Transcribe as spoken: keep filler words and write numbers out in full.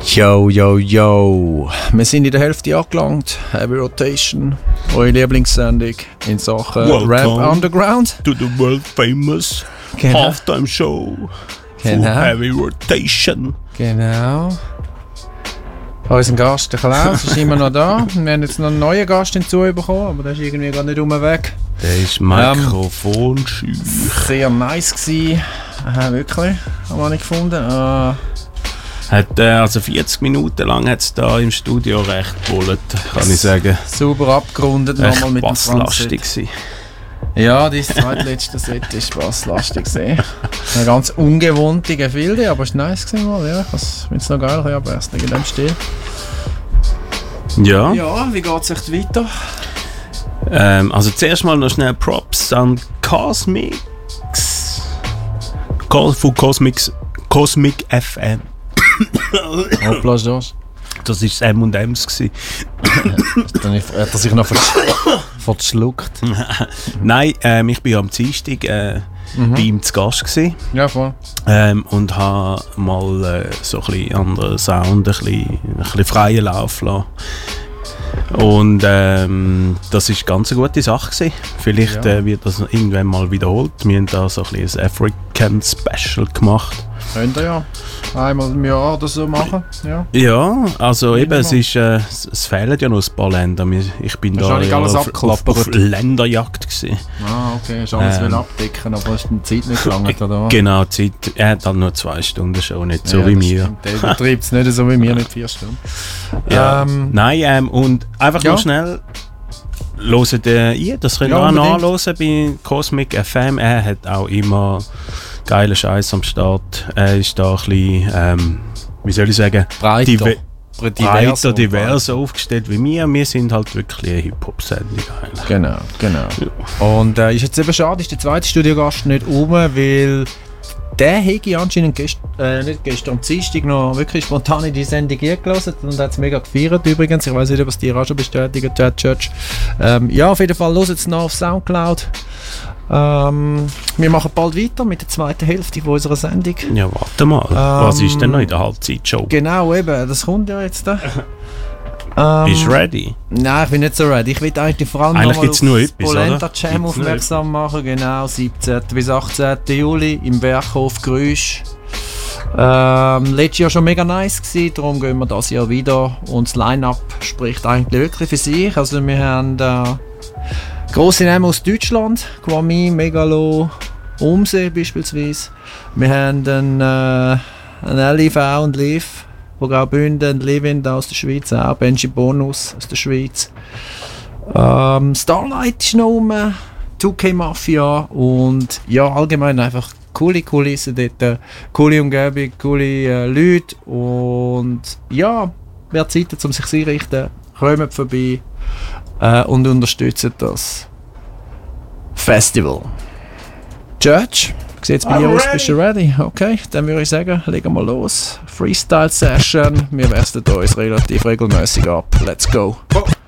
Yo, yo, yo. Wir sind in der Hälfte angelangt. Heavy Rotation, eure Lieblingssendung in Sachen Welcome Rap Underground. To the world famous Genau. Halftime Show Genau. for Heavy Rotation. Genau. Unser Gast, der Klaus, ist immer noch da. Wir haben jetzt noch einen neuen Gast hinzubekommen, aber der ist irgendwie gar nicht umweg. Der ist mikrofonscheu. Sehr nice gewesen. Aha, wirklich, haben wir gefunden. Uh, Hat, äh, also vierzig Minuten lang hat es da im Studio recht bullet, kann ich sagen. Super abgerundet, Echt nochmal mit dem basslastig gewesen. Ja, dein zweitletzte Set war basslastig gewesen. Eine ganz ungewohnte Gefilde, aber es war nice gewesen mal. Ja, ich finde es noch geil, ein bisschen in dem Stil. Ja. Ja, wie geht es echt weiter? Ähm, also zuerst mal noch schnell Props an Cosmix. Von Cosmix, Cosmic F M. Hoppla, ist das? Das war das M und M's. Hat er sich noch versch- verschluckt? Nein, ähm, ich war am Dienstag äh, Mhm. bei ihm zu Gast gewesen, Ja, voll. ähm, und habe mal äh, so ein bisschen anderen Sound, ein bisschen, ein bisschen freien Lauf lassen. Und ähm, das war ganz eine gute Sache gewesen. Vielleicht Ja. äh, wird das irgendwann mal wiederholt. Wir haben da so ein bisschen ein African Special gemacht. Könnt ihr ja einmal im Jahr oder so machen. Ja. Ja, also eben, es, Minimum. ist, äh, es, es fehlen ja noch ein paar Länder. Wir- Ich bin da Wahrscheinlich ja alles auf, auf, abgeklappert. auf Länderjagd gewesen. Ah, okay, hast alles Ähm. will abdecken, aber hast die Zeit nicht gelangt, oder? Genau, die Zeit, er hat dann nur zwei Stunden schon, nicht so Ja, wie das mir. stimmt. Der übertreibt es nicht so wie mir, nicht vier Stunden. Ja. Ähm, Nein, ähm, und einfach Ja. noch schnell hört äh, ihr, das könnt ihr Ja, auch unbedingt. nachhören bei Cosmic F M. Er hat auch immer geile Scheiß am Start. Er ist da ein bisschen, ähm, wie soll ich sagen, breiter. dive- breiter, Diverser. diverser aufgestellt wie wir. Wir sind halt wirklich eine Hip-Hop-Sendung eigentlich. Genau, genau. Und äh, ist jetzt eben schade, ist der zweite Studiogast nicht um, weil der hätte anscheinend gest äh, nicht gestern am Dienstag noch wirklich spontan in die Sendung eingelassen und hat es mega gefeiert übrigens. Ich weiß nicht, ob es dir auch schon bestätigt hat, Church. Ähm, ja, auf jeden Fall hört es noch auf Soundcloud. Ähm, wir machen bald weiter mit der zweiten Hälfte von unserer Sendung. Ja, warte mal. Was Ähm, ist denn noch in der Halbzeitshow? Genau, eben, das kommt ja jetzt da. Ähm, Bist du ready? Nein, ich bin nicht so ready. Ich will eigentlich vor allem Eigentlich noch mal gibt's nur auf etwas, Polenta oder? Jam Gibt's nur aufmerksam machen. Genau, siebzehnten bis achtzehnten Juli im Berghof Grüsch. Ähm, letztes Jahr schon mega nice gewesen, darum gehen wir das Jahr wieder. Und das Line-Up spricht eigentlich wirklich für sich. Also wir haben äh, grosse Namen aus Deutschland, Kwame, Megalo, Umse beispielsweise. Wir haben einen, äh, einen L I V und Liv, Graubünden, Levin da aus der Schweiz, auch Benji Bonus aus der Schweiz. Ähm, Starlight ist noch rum, zwei K Mafia und ja, allgemein einfach coole Kulissen dort, äh, coole Umgebung, coole äh, Leute und ja, wer Zeit hat, um sich einrichten, kommt vorbei äh, und unterstützt das Festival. Judge, wie sieht es bei dir aus? Bist du ready? Okay, dann würde ich sagen, legen wir los. Freestyle Session, wir wechseln uns relativ regelmäßig ab. Let's go.